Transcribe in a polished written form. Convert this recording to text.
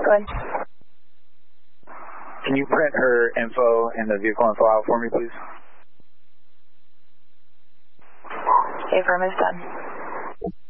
Go ahead. Can you print her info and the vehicle info out for me, please? Okay, firm is done.